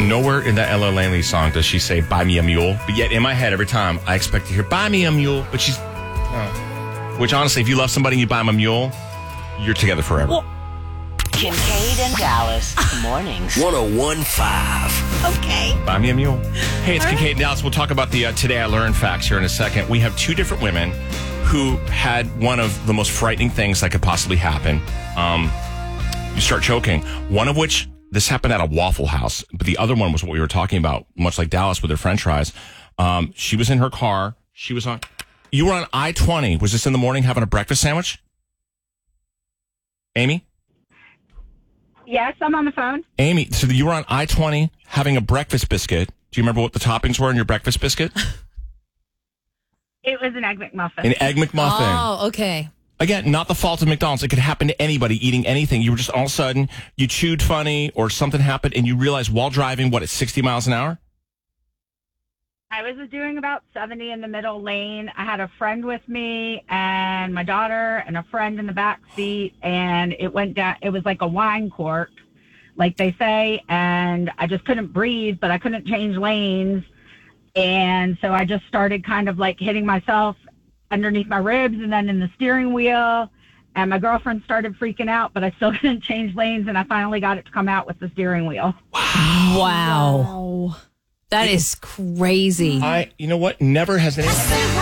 nowhere in that Ella Langley song does she say, buy me a mule. But yet in my head, every time, I expect to hear, buy me a mule. But she's... Which, honestly, if you love somebody and you buy them a mule, you're together forever. Well, Kincaid and Dallas mornings. 101.5. Okay. Buy me a mule. Hey, it's Kincaid and Dallas. We'll talk about the Today I Learned facts here in a second. We have two different women who had one of the most frightening things that could possibly happen. You start choking. One of which, this happened at a Waffle House, but the other one was what we were talking about, much like Dallas with her french fries. She was in her car. You were on I-20. Was this in the morning having a breakfast sandwich? Amy? Yes, I'm on the phone. Amy, so you were on I-20 having a breakfast biscuit. Do you remember what the toppings were in your breakfast biscuit? It was an Egg McMuffin. An Egg McMuffin. Oh, okay. Again, not the fault of McDonald's. It could happen to anybody eating anything. You were just all of a sudden, you chewed funny or something happened and you realized while driving, at 60 miles an hour? I was doing about 70 in the middle lane. I had a friend with me and my daughter and a friend in the back seat, and it went down. It was like a wine cork, like they say, and I just couldn't breathe, but I couldn't change lanes. And so I just started kind of like hitting myself underneath my ribs and then in the steering wheel. And my girlfriend started freaking out, but I still couldn't change lanes, and I finally got it to come out with the steering wheel. Wow. That is crazy. You know what? Never has anyone...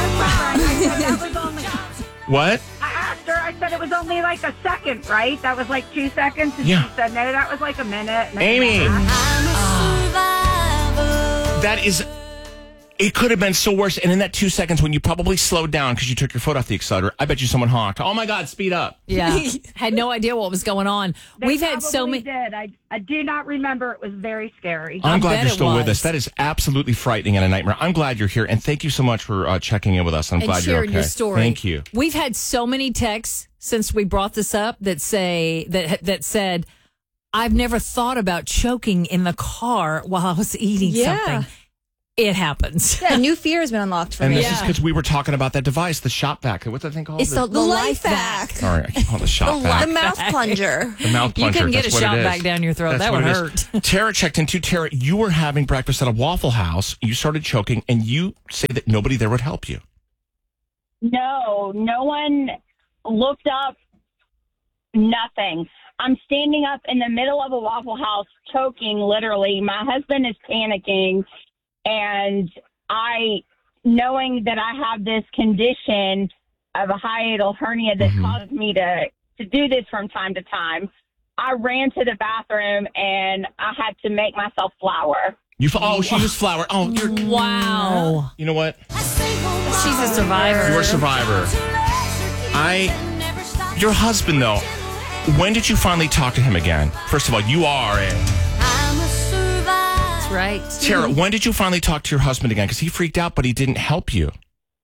What? I asked her, I said it was only like a second, right? That was like 2 seconds. And Yeah. she said, no, that was like a minute. And Amy. That is... It could have been so worse. And in that 2 seconds when you probably slowed down because you took your foot off the accelerator, I bet you someone honked. Oh, my God, speed up. Yeah. Had no idea what was going on. We've had so many... Did. I do not remember. It was very scary. I'm glad bet you're it still with was. us. That is absolutely frightening and a nightmare. I'm glad you're here. And thank you so much for checking in with us. I'm and glad you're sharing okay. your story. Thank you. We've had so many texts since we brought this up that said, I've never thought about choking in the car while I was eating something. It happens. Yeah, new fear has been unlocked for And me. this is because we were talking about that device, the shop vac. What's that thing called? It's the Life vac. Vac. Sorry, I keep calling it the shop vac. The mouth plunger. The mouth You plunger. couldn't get That's a what shot it is. back down your throat. That's That what would it is. hurt. Tara checked in too. Tara, you were having breakfast at a Waffle House. You started choking, and you say that nobody there would help you. No one looked up, nothing. I'm standing up in the middle of a Waffle House choking, literally. My husband is panicking, and knowing that I have this condition of a hiatal hernia that caused me to do this from time to time, I ran to the bathroom, and I had to make myself flour. She used flour. Oh, Wow. you know what? She's a survivor. You're a survivor. Your husband, though, when did you finally talk to him again? First of all, you are That's right. Tara, when did you finally talk to your husband again? Because he freaked out, but he didn't help you.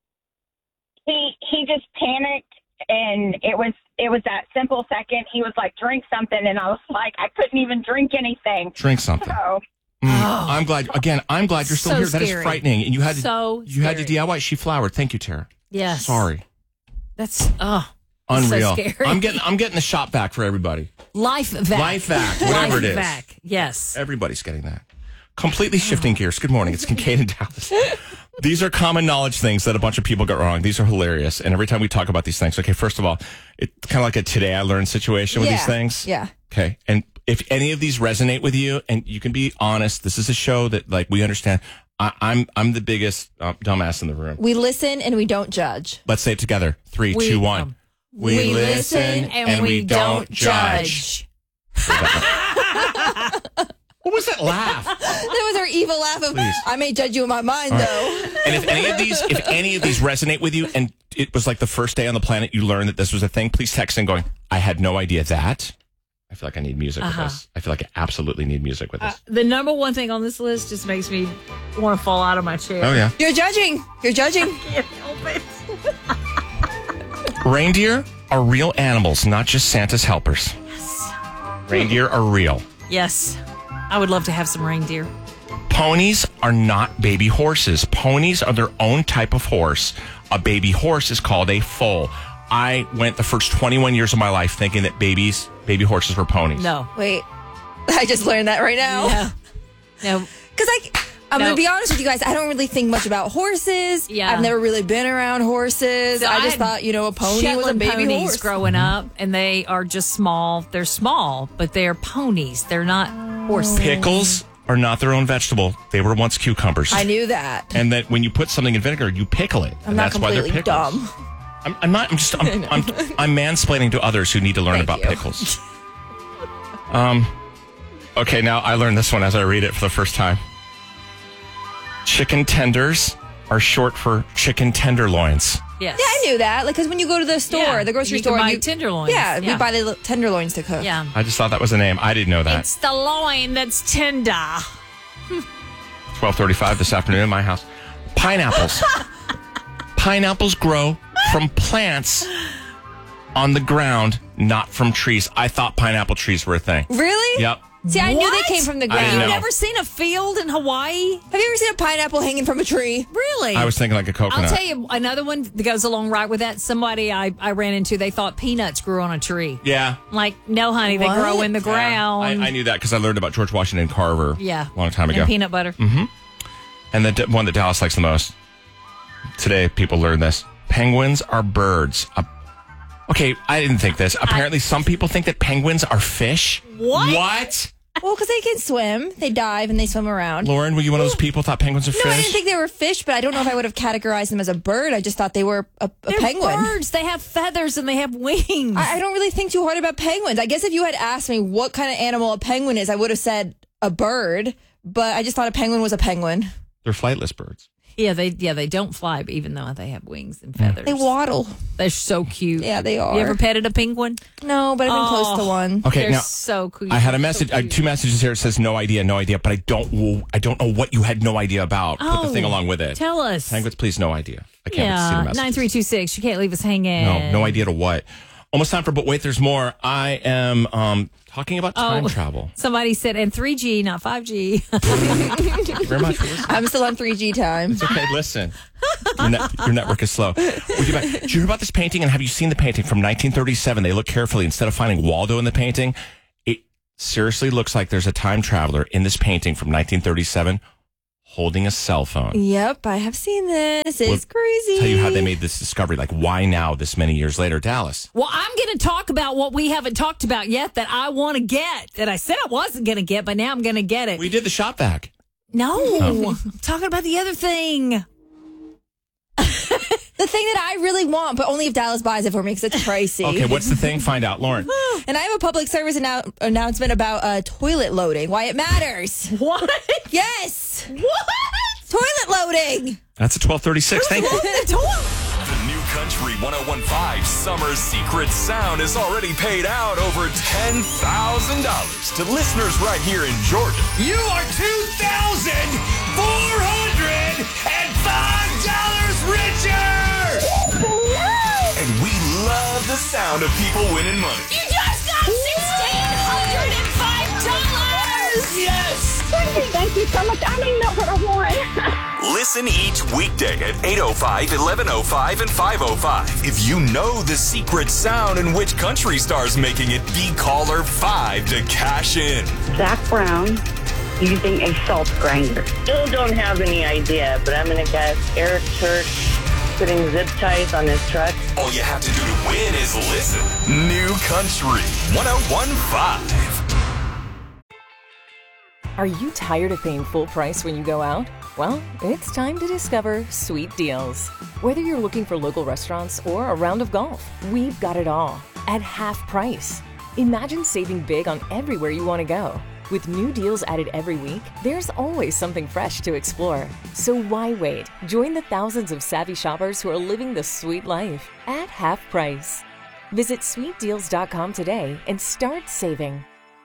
He just panicked, and it was that simple second. He was like, drink something, and I was like, I couldn't even drink anything. Drink something. So, I'm glad you're still So here. That is scary. frightening. And you had to So had to DIY. She flowered. Thank you, Tara. Yes. Sorry. That's Unreal. so scary. I'm getting the shop vac for everybody. Life Vac. Life vac, whatever Life it is. Vac. Yes. Everybody's getting that. Completely shifting gears. Good morning. It's Kincaid and Dallas. These are common knowledge things that a bunch of people got wrong. These are hilarious. And every time we talk about these things, okay, first of all, it's kind of like a Today I Learned situation with these things. Yeah. Okay. And if any of these resonate with you, and you can be honest, this is a show that like we understand. I'm the biggest dumbass in the room. We listen and we don't judge. Let's say it together. 3, 2, 1. We listen and we don't judge. What was that laugh? That was our evil laugh of, Please. I may judge you in my mind, though. And if any of these resonate with you, and it was like the first day on the planet you learned that this was a thing, please text in going, I had no idea that. I feel like I need music with this. I feel like I absolutely need music with this. The number one thing on this list just makes me want to fall out of my chair. Oh, yeah. You're judging. Can't help it. Reindeer are real animals, not just Santa's helpers. Yes. Reindeer are real. Yes. I would love to have some reindeer. Ponies are not baby horses. Ponies are their own type of horse. A baby horse is called a foal. I went the first 21 years of my life thinking that baby horses were ponies. No. Wait, I just learned that right now. Yeah. No. Because I'm No. going to be honest with you guys, I don't really think much about horses. Yeah. I've never really been around horses. So I I just had thought, a pony was a Shetland baby ponies horse. growing up, and they are just small. They're small, but they're ponies. They're not horses. Pickles are not their own vegetable. They were once cucumbers. I knew that. And that when you put something in vinegar, you pickle it. I'm and not that's why they're completely pickles. dumb. I'm not. I'm mansplaining to others who need to learn Thank about you. pickles. Okay, now I learned this one as I read it for the first time. Chicken tenders are short for chicken tenderloins. Yes. Yeah, I knew that. Because when you go to the store, Yeah, the grocery you can store, buy tenderloins. Yeah, Yeah. we buy the tenderloins to cook. Yeah. I just thought that was a name. I didn't know that. It's the loin that's tender. 12:35 this afternoon in my house. Pineapples. Pineapples grow from plants on the ground, not from trees. I thought pineapple trees were a thing. Really? Yep. See, I knew What? they came from the I ground. didn't You've know. never seen a field in Hawaii? Have you ever seen a pineapple hanging from a tree? Really? I was thinking like a coconut. I'll tell you another one that goes along right with that. Somebody I ran into, they thought peanuts grew on a tree. Yeah. Like, no, honey, they What? grow in the Yeah. ground. I knew that because I learned about George Washington Carver Yeah. a long time ago. And peanut butter. And the one that Dallas likes the most. Today, people learned this. Penguins are birds. Okay, I didn't think this. Apparently, some people think that penguins are fish. What? What? Well, because they can swim. They dive and they swim around. Lauren, were you one of those people who thought penguins are No, I didn't fish? think they were fish, but I don't know if I would have categorized them as a bird. I just thought they were a They're penguin. birds. They have feathers and they have wings. I don't really think too hard about penguins. I guess if you had asked me what kind of animal a penguin is, I would have said a bird, but I just thought a penguin was a penguin. They're flightless birds. Yeah, they don't fly, even though they have wings and feathers. They waddle. They're so cute. Yeah, they are. You ever petted a penguin? No, but I've been close to one. Okay, They're now so cute. I had a So message, cute. 2 messages here. It says no idea, but I don't know what you had no idea about. Put the thing along with it. Tell us. Penguins, please, no idea. I can't see the Yeah, messages. 9326. You can't leave us hanging. No idea to what. Almost time for, but wait, there's more. I am talking about time travel. Somebody said, and 3G, not 5G. Thank you very much for listening. I'm still on 3G time. It's okay, listen. Your network is slow. We'll get back. Did you hear about this painting? And have you seen the painting from 1937? They look carefully. Instead of finding Waldo in the painting, it seriously looks like there's a time traveler in this painting from 1937 holding a cell phone. Yep, I have seen this. It's crazy. Tell you how they made this discovery. Like, why now this many years later? Dallas. Well, I'm going to talk about what we haven't talked about yet that I want to get, that I said I wasn't going to get, but now I'm going to get it. We did the shop vac. No, I'm talking about the other thing. The thing that I really want, but only if Dallas buys it for me because it's pricey. Okay, what's the thing? Find out, Lauren. And I have a public service announcement about toilet loading, why it matters. What? Yes. What? Toilet loading. That's a 1236. Thank you. The New Country 1015 Summer Secret Sound has already paid out over $10,000 to listeners right here in Georgia. You are $2,405 richer! And we love the sound of people winning money. You just got $1,605! Yes! Thank you so much. I don't even know what I want. Listen each weekday at 8:05, 11:05, and 5:05. If you know the secret sound and which country star's making it, be caller 5 to cash in. Zach Brown using a salt grinder. Still don't have any idea, but I'm going to guess Eric Church putting zip ties on his truck. All you have to do to win is listen. New Country 1015. Are you tired of paying full price when you go out? Well, it's time to discover Sweet Deals. Whether you're looking for local restaurants or a round of golf, we've got it all at half price. Imagine saving big on everywhere you want to go. With new deals added every week, there's always something fresh to explore. So why wait? Join the thousands of savvy shoppers who are living the sweet life at half price. Visit sweetdeals.com today and start saving.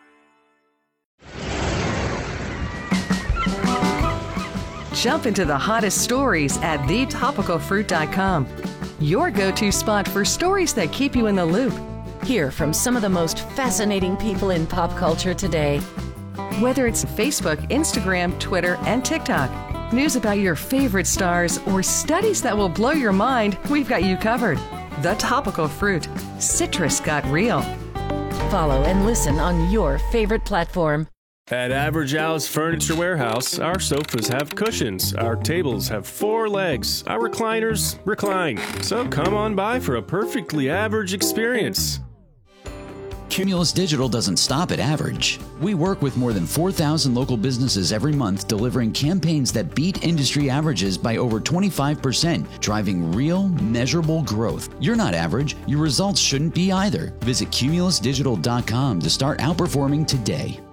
Jump into the hottest stories at thetopicalfruit.com. Your go-to spot for stories that keep you in the loop. Hear from some of the most fascinating people in pop culture today. Whether it's Facebook, Instagram, Twitter, and TikTok, news about your favorite stars, or studies that will blow your mind, we've got you covered. The Topical Fruit. Citrus got real. Follow and listen on your favorite platform. At Average Al's Furniture Warehouse, our sofas have cushions, our tables have 4 legs, our recliners recline. So come on by for a perfectly average experience. Cumulus Digital doesn't stop at average. We work with more than 4,000 local businesses every month, delivering campaigns that beat industry averages by over 25%, driving real, measurable growth. You're not average. Your results shouldn't be either. Visit cumulusdigital.com to start outperforming today.